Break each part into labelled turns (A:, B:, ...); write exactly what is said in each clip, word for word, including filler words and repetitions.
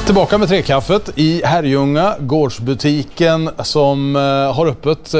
A: Tillbaka med Trekaffet i Herrljunga, gårdsbutiken som har öppet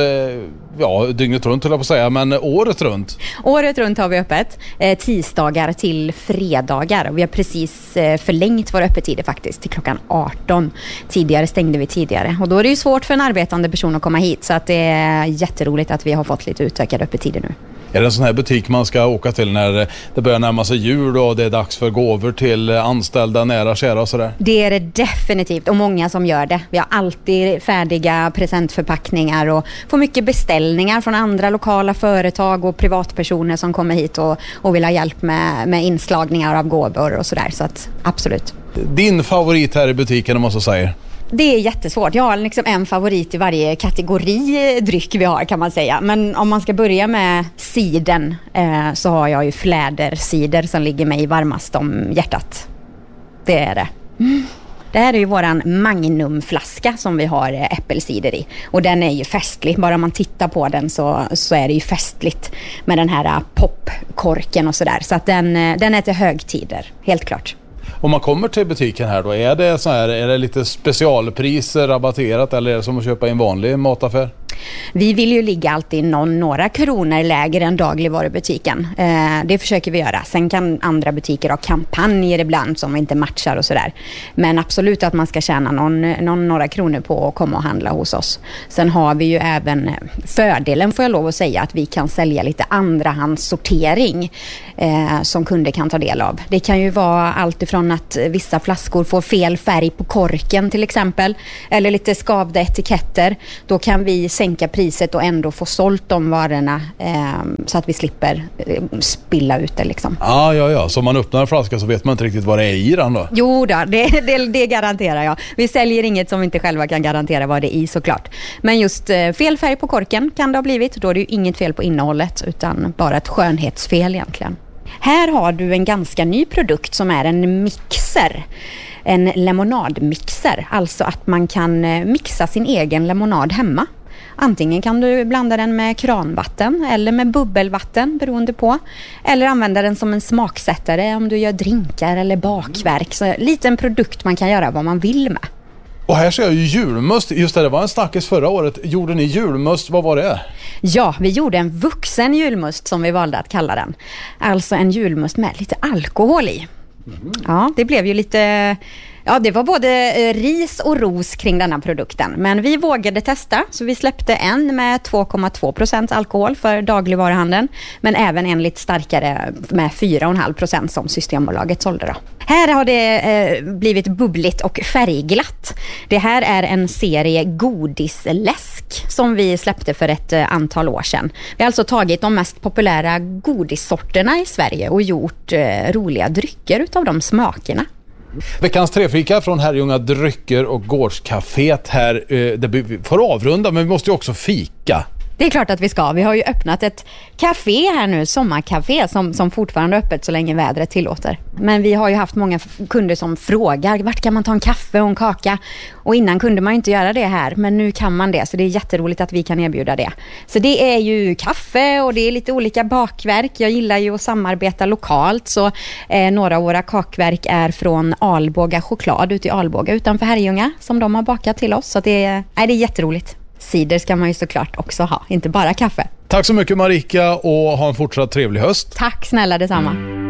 A: ja, dygnet runt, höll jag på att säga, men året runt.
B: Året runt har vi öppet, eh, tisdagar till fredagar. Vi har precis eh, förlängt våra öppettider faktiskt till klockan arton. Tidigare stängde vi tidigare och då är det ju svårt för en arbetande person att komma hit, så att det är jätteroligt att vi har fått lite utökade öppettider nu.
A: Är det en sån här butik man ska åka till när det börjar närma sig jul och det är dags för gåvor till anställda, nära, kära och sådär?
B: Det är det definitivt, och många som gör det. Vi har alltid färdiga presentförpackningar och får mycket beställningar från andra lokala företag och privatpersoner som kommer hit och, och vill ha hjälp med, med inslagningar av gåvor och sådär, så att absolut.
A: Din favorit här i butiken, måste jag säga?
B: Det är jättesvårt. Jag har liksom en favorit i varje kategori dryck vi har, kan man säga. Men om man ska börja med siden eh, så har jag ju flädercider som ligger mig varmast om hjärtat. Det är det. Mm. Det här är ju våran magnumflaska som vi har äppelcider i. Och den är ju festlig. Bara man tittar på den så, så är det ju festligt med den här popkorken och sådär. Så att den, den är till högtider, helt klart.
A: Om man kommer till butiken här då, är det så här, är det lite specialpriser rabatterat eller är det som att köpa i en vanlig mataffär?
B: Vi vill ju ligga alltid någon, några kronor lägre än dagligvarubutiken. Eh, det försöker vi göra. Sen kan andra butiker ha kampanjer ibland som inte matchar och sådär. Men absolut att man ska tjäna någon, någon, några kronor på att komma och handla hos oss. Sen har vi ju även fördelen, får jag lov att säga, att vi kan sälja lite andrahandssortering eh, som kunder kan ta del av. Det kan ju vara allt ifrån att vissa flaskor får fel färg på korken till exempel. Eller lite skavda etiketter. Då kan vi sänka priset och ändå få sålt de varorna eh, så att vi slipper eh, spilla ut det liksom.
A: Ah, ja, ja. Så om man öppnar en flaska så vet man inte riktigt vad det är i den då?
B: Jo då, det, det, det garanterar jag. Vi säljer inget som vi inte själva kan garantera vad det är i, såklart. Men just eh, fel färg på korken kan det ha blivit. Då är det ju inget fel på innehållet utan bara ett skönhetsfel egentligen. Här har du en ganska ny produkt som är en mixer. En lemonadmixer. Alltså att man kan mixa sin egen lemonad hemma. Antingen kan du blanda den med kranvatten eller med bubbelvatten beroende på. Eller använda den som en smaksättare om du gör drinkar eller bakverk. Så lite en produkt man kan göra vad man vill med.
A: Och här ser jag ju julmust. Just det, det var en snackis förra året. Gjorde ni julmust? Vad var det?
B: Ja, vi gjorde en vuxen julmust som vi valde att kalla den. Alltså en julmust med lite alkohol i. Mm. Ja, det blev ju lite... Ja, det var både ris och ros kring denna produkten. Men vi vågade testa, så vi släppte en med två komma två procent alkohol för dagligvaruhandeln. Men även en lite starkare med fyra komma fem procent som Systembolaget sålde då. Här har det eh, blivit bubbligt och färgglatt. Det här är en serie godisläsk som vi släppte för ett eh, antal år sedan. Vi har alltså tagit de mest populära godissorterna i Sverige och gjort eh, roliga drycker utav de smakerna.
A: Veckans trefika från Herrljunga drycker och gårdscaféet här. Det får avrunda, men vi måste ju också fika.
B: Det är klart att vi ska. Vi har ju öppnat ett café här nu, sommarcafé, som, som fortfarande är öppet så länge vädret tillåter. Men vi har ju haft många kunder som frågar, vart kan man ta en kaffe och en kaka? Och innan kunde man ju inte göra det här, men nu kan man det. Så det är jätteroligt att vi kan erbjuda det. Så det är ju kaffe och det är lite olika bakverk. Jag gillar ju att samarbeta lokalt, så eh, några av våra kakverk är från Alboga choklad ute i Alboga utanför Herrljunga som de har bakat till oss. Så det är, nej, det är jätteroligt. Cider ska man ju såklart också ha, inte bara kaffe.
A: Tack så mycket Marika och ha en fortsatt trevlig höst.
B: Tack snälla, detsamma.